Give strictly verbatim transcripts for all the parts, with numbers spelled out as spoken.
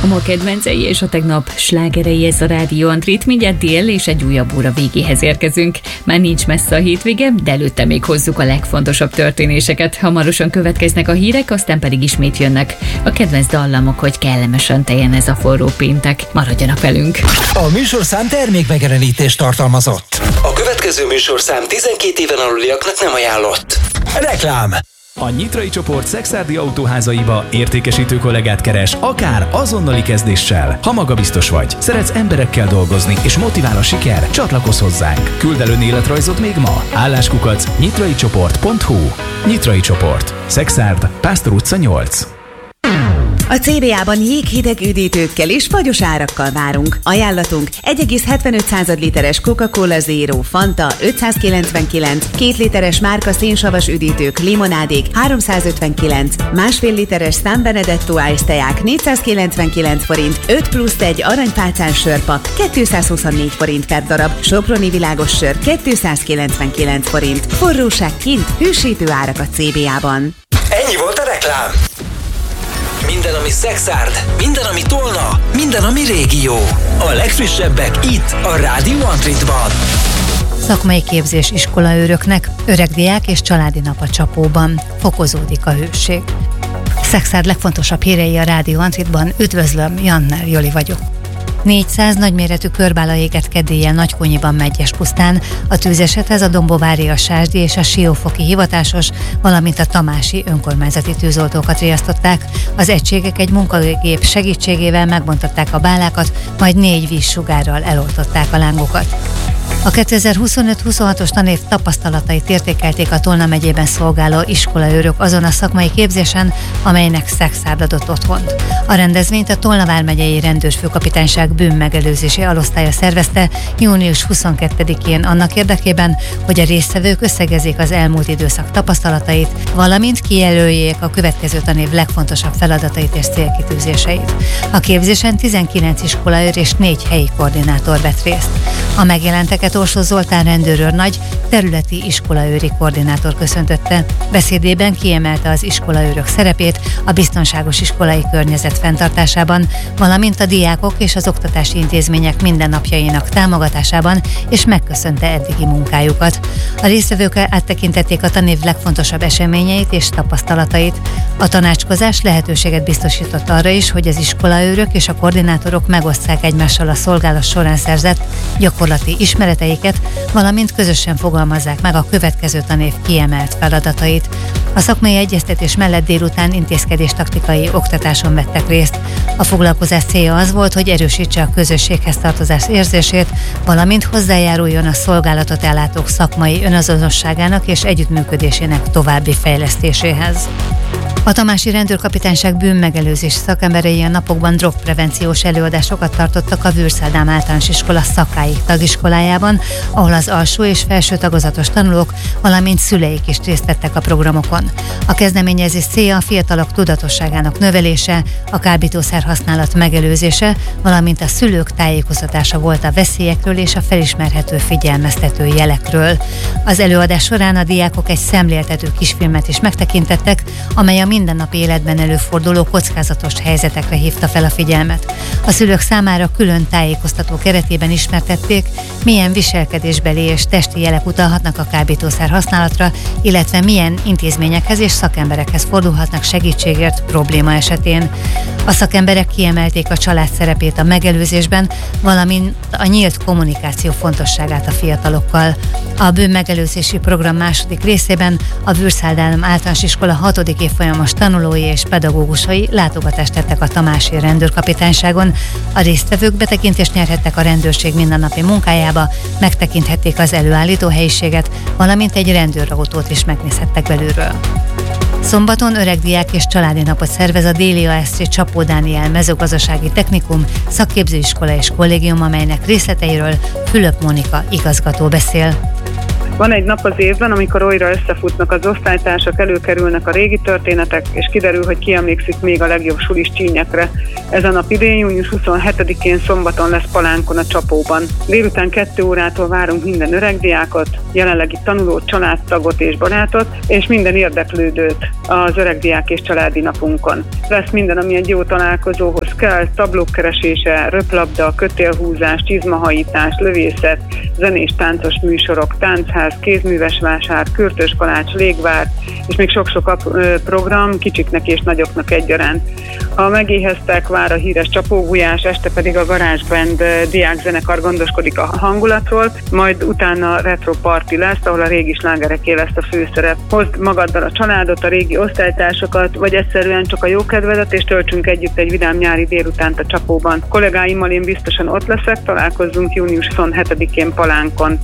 A ma kedvencei és a tegnap slágerei, ez a Rádió Antrit. Mindjárt dél és egy újabb óra végéhez érkezünk. Már nincs messze a hétvége, de előtte még hozzuk a legfontosabb történéseket. Hamarosan következnek a hírek, aztán pedig ismét jönnek a kedvenc dallamok, hogy kellemesen teljen ez a forró péntek. Maradjanak velünk! A műsorszám termékmegjelenítést tartalmazott. A következő műsorszám tizenkét éven aluliaknak nem ajánlott. Reklám! A Nyitrai csoport szekszárdi autóházaiba értékesítő kollégát keres, akár azonnali kezdéssel. Ha magabiztos vagy, szeretsz emberekkel dolgozni és motivál a siker, csatlakozz hozzánk. Küld el önéletrajzot még ma. Álláskukac nyitraicsoport pont hu. Nyitrai csoport. Szekszárd, Pásztor utca nyolc. A cé bé á-ban jéghideg üdítőkkel és fagyos árakkal várunk. Ajánlatunk egy egész hetvenöt literes Coca-Cola Zero, Fanta ötszázkilencvenkilenc, két literes márka szénsavas üdítők, limonádék háromszázötvenkilenc, másfél literes San Benedetto Ice teák négyszázkilencvenkilenc forint, öt plusz egy aranypálcán sörpak kétszázhuszonnégy forint per darab, soproni világos sör kétszázkilencvenkilenc forint. Forróság kint, hősítő árak a cé bé á-ban. Ennyi volt a reklám. Minden, ami Szekszárd, minden, ami Tolna, minden, ami régió. A legfrissebbek itt, a Rádió Antritban. Szakmai képzés iskolaőröknek, öregdiák és családi nap a Csapóban. Fokozódik a hőség. Szekszárd legfontosabb hírei a Rádió Antritban. Üdvözlöm, Janner Joli vagyok. négyszáz nagyméretű körbála égett kedéllyel Nagykonyiban Medgyespusztán. A tűzesethez a Dombovári, a Sásdi és a Siófoki hivatásos, valamint a tamási önkormányzati tűzoltókat riasztották. Az egységek egy munkagép segítségével megbontották a bálákat, majd négy vízsugárral eloltották a lángokat. A kétezer-huszonöt huszonhatos tanév tapasztalatait értékelték a Tolna megyében szolgáló iskolaőrök azon a szakmai képzésen, amelynek Szekszárd adott otthont. A rendezvényt a Tolna vármegyei rendőrfőkapitányság bűnmegelőzési alosztálya szervezte június huszonkettedikén annak érdekében, hogy a résztvevők összegezzék az elmúlt időszak tapasztalatait, valamint kijelöljék a következő tanév legfontosabb feladatait és célkitűzéseit. A képzésen tizenkilenc iskolaőr és négy helyi koordinátor vett részt. A megjelenteket Orsó Zoltán rendőrőrnagy, területi iskolaőri koordinátor köszöntötte. Beszédében kiemelte az iskolaőrök szerepét a biztonságos iskolai környezet fenntartásában, valamint a diákok és az oktatási intézmények mindennapjainak támogatásában, és megköszönte eddigi munkájukat. A résztvevők áttekintették a tanév legfontosabb eseményeit és tapasztalatait. A tanácskozás lehetőséget biztosított arra is, hogy az iskolaőrök és a koordinátorok megosztják egymással a szolgálat során szerzett gyakorlati ismereteiket, valamint közösen fogalmazzák meg a következő tanév kiemelt feladatait. A szakmai egyeztetés mellett délután intézkedés-taktikai oktatáson vettek részt. A foglalkozás célja az volt, hogy erősítse a közösséghez tartozás érzését, valamint hozzájáruljon a szolgálatot ellátók szakmai önazonosságának és együttműködésének további fejlesztéséhez. A tamási rendőrkapitányság bűnmegelőzési szakemberei a napokban drogprevenciós előadásokat tartottak a Vürszádám általános iskola szakáik tagiskolájában, ahol az alsó és felső tagozatos tanulók, valamint szüleik is részt vettek a programokon. A kezdeményezés célja a fiatalok tudatosságának növelése, a kábítószer használat megelőzése, valamint a szülők tájékoztatása volt a veszélyekről és a felismerhető figyelmeztető jelekről. Az előadás során a diákok egy szemléltető kisfilmet is megtekintettek, amely a mindennapi életben előforduló kockázatos helyzetekre hívta fel a figyelmet. A szülők számára külön tájékoztató keretében ismertették, milyen viselkedésbeli és testi jelek utalhatnak a kábítószer használatra, illetve milyen intézményekhez és szakemberekhez fordulhatnak segítségért probléma esetén. A szakemberek kiemelték a család szerepét a megelőzésben, valamint a nyílt kommunikáció fontosságát a fiatalokkal. A bűnmegelőzési program második részében a Vürszádám általános iskola hatodik évfolyamos tanulói és pedagógusai látogatást tettek a tamási rendőrkapitányságon. A résztvevők betekintést nyerhettek a rendőrség mindennapi munkájába, megtekinthették az előállító helyiséget, valamint egy rendőrautót is megnézhettek belülről. Szombaton öregdiák és családi napot szervez a Déli á es cé Csapó Dániel mezőgazdasági technikum, szakképzőiskola és kollégium, amelynek részleteiről Fülöp Mónika igazgató beszél. Van egy nap az évben, amikor újra összefutnak az osztálytársak, előkerülnek a régi történetek, és kiderül, hogy ki emlékszik még a legjobb sulis csínyekre. Ez a nap idén, június huszonhetedikén szombaton lesz Palánkon a Csapóban. Délután kettő órától várunk minden öregdiákot, jelenlegi tanulót, családtagot és barátot, és minden érdeklődőt az öregdiák és családi napunkon. Lesz minden, ami egy jó találkozóhoz kell: tablókkeresése, röplabda, kötélhúzás, csizmahajítás, lövészet, zenés táncos műsorok, táncház, kézműves vásár, kürtös kalács, légvár, és még sok-sok program kicsiknek és nagyoknak egyaránt. Ha megéheztek, vár a híres csapógulyás, este pedig a Garázsband diákzenekar gondoskodik a hangulatról, majd utána retro party lesz, ahol a régi slágereké lesz a főszerep. Hozd magaddal a családot, a régi osztálytársakat, vagy egyszerűen csak a jókedvedet, és töltsünk együtt egy vidám nyári délutánt a Csapóban. Kollégáimmal én biztosan ott leszek, találkozzunk június huszonhetedikén Palánkon.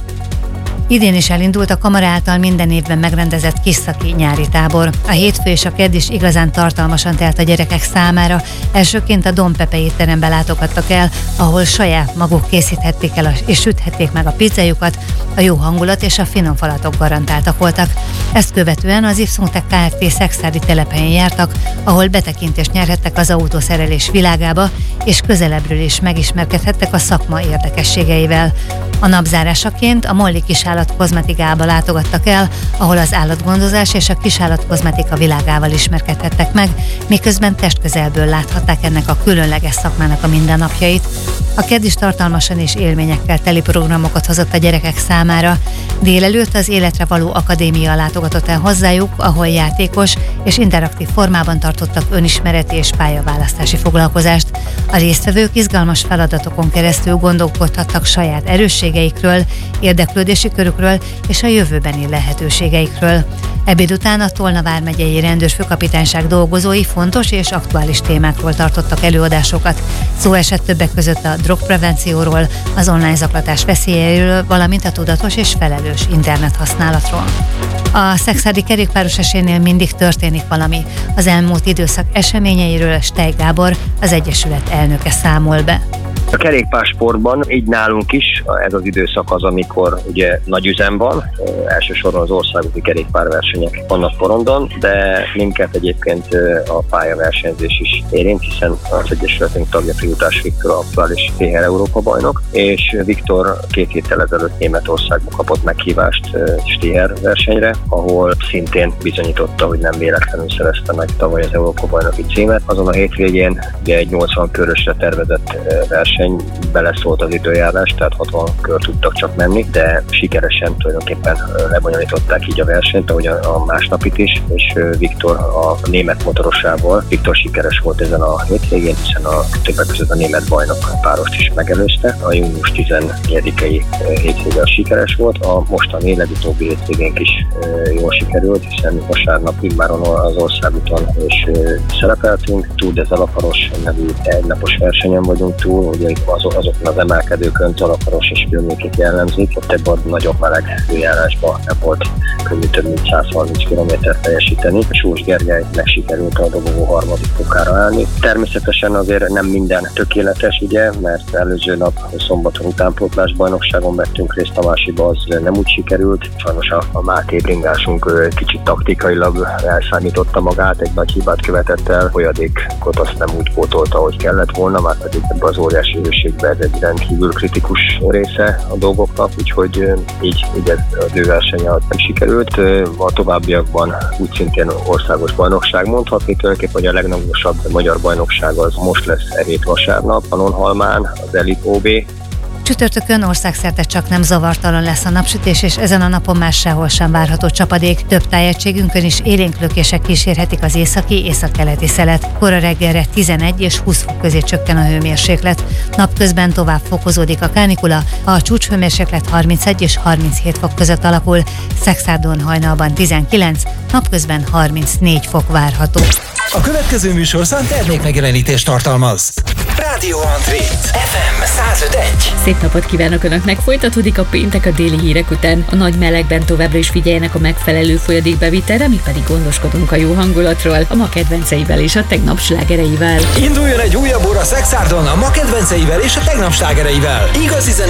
Idén is elindult a kamara által minden évben megrendezett Kisszaki nyári tábor. A hétfő és a kedd is igazán tartalmasan telt a gyerekek számára. Elsőként a Don Pepe étterembe látogattak el, ahol saját maguk készíthették el és süthették meg a pizzájukat, a jó hangulat és a finom falatok garantáltak voltak. Ezt követően az Ipszungtech Kft. Szekszárdi telephelyén jártak, ahol betekintést nyerhettek az autószerelés világába, és közelebbről is megismerkedhettek a szakma érdekességeivel. A napzárásaként a Molly Kisállat kozmetikába látogattak el, ahol az állatgondozás és a kisállat kozmetika világával ismerkedhettek meg, miközben testközelből láthatták ennek a különleges szakmának a mindennapjait. A kedd is tartalmasan és élményekkel teli programokat hozott a gyerekek számára. Délelőtt az Életre Való Akadémia látogatott el hozzájuk, ahol játékos és interaktív formában tartottak önismereti és pályaválasztási foglalkozást. A résztvevők izgalmas feladatokon keresztül gondolkodhattak saját erősségeikről, érdeklődési körükről és a jövőbeni lehetőségeikről. Ebéd után a Tolna vármegyei rendőrfőkapitányság dolgozói fontos és aktuális témákról tartottak előadásokat. Szó esett többek között a drogprevencióról, az online zaklatás veszélyeiről, valamint a tudatos és felelős internethasználatról. A szekszárdi kerékpáros esélynél mindig történik valami. Az elmúlt időszak eseményeiről Stej Gábor, az Egyesület elnöke számol be. A kerékpársportban így nálunk is ez az időszak az, amikor ugye nagy üzem van, elsősorban az országúti kerékpárversenyek vannak porondon, de minket egyébként a pályaversenyzés is érint, hiszen az Egyesületünk tagja Friutás Viktor aktuális té er Európa bajnok, és Viktor két héttel ezelőtt Németországba kapott meghívást té er versenyre, ahol szintén bizonyította, hogy nem véletlenül szerezte meg tavaly az Európa bajnoki címet. Azon a hétvégén ugye egy nyolcvan körösre tervezett verseny beleszólt az időjárás, tehát hatvan kör tudtak csak menni, de sikeresen tulajdonképpen lebonyolították így a versenyt, ahogy a másnapit is, és Viktor a német motorosával, Viktor sikeres volt ezen a hétvégén, hiszen a többek között a német bajnok párost is megelőzte. A június tizennégyedikei hétvége a sikeres volt, a mostani legutóbbi hétvégénk is jól sikerült, hiszen vasárnap immáron az országúton is szerepeltünk. Tour de Zalaparos nevű egynapos versenyen vagyunk túl, ugye azok, azokon az emelkedőkön Zalaparos és környékét jellemzik, ott ebben a nagyobb meleg időjárásban nem volt könnyű több mint száz harminc kilométert teljesíteni. Sós Gergelynek sikerült a dobogó harmadik fokára állni. Természetesen azért nem minden tökéletes, ugye, mert előző nap szombaton utánpótlás bajnokságon vettünk részt, Tamásiba az nem úgy sikerült. Sajnos a, a Máté bringásunk kicsit taktikailag elszámította magát, egy nagy hibát követett el, folyadékot azt nem úgy pótolta, ahogy kellett volna, már pedig ebbe az óriási hőségbe ez egy rendkívül kritikus része a dolgoknak, úgyhogy így, így ez az ő versenye nem sikerült. A továbbiakban úgy szintén országos bajnokság mondhatni, tulajdonképpen, hogy a legnagyosabb magyar bajnokság az most lesz e hét vasárnap, Pannonhalmán, az Elit o bé. Csütörtökön országszerte csak nem zavartalan lesz a napsütés, és ezen a napon már sehol sem várható csapadék. Több tájegységünkön is élénk lökések kísérhetik az északi, északkeleti szelet. Kora reggelre tizenegy és húsz fok közé csökken a hőmérséklet. Napközben tovább fokozódik a kánikula, a csúcshőmérséklet harmincegy és harminchét fok között alakul. Szekszádon hajnalban tizenkilenc, napközben harmincnégy fok várható. A következő műsorszám termékmegjelenítést tartalmaz. Rádió Antrit, ef em száz öt egy. Szép napot kívánok Önöknek! Folytatódik a péntek a déli hírek után. A nagy melegben továbbra is figyeljenek a megfelelő folyadékbevitelre, mi pedig gondoskodunk a jó hangulatról, a ma kedvenceivel és a tegnap slágereivel. Induljon egy újabb óra Szexárdon a ma kedvenceivel és a tegnap slágereivel. Igazi zene